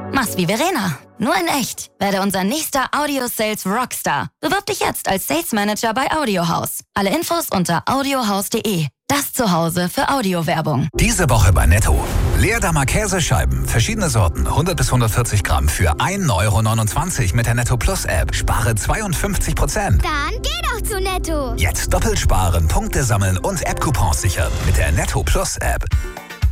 Mach's wie Verena, nur in echt. Werde unser nächster Audio-Sales Rockstar. Bewirb dich jetzt als Sales Manager bei Audiohaus. Alle Infos unter audiohaus.de. Das Zuhause für Audiowerbung. Diese Woche bei Netto. Leerdammer Käsescheiben, verschiedene Sorten, 100 bis 140 Gramm für 1,29 € mit der Netto Plus App. Spare 52%. Dann geh doch zu Netto. Jetzt doppelt sparen, Punkte sammeln und App-Coupons sichern mit der Netto Plus App.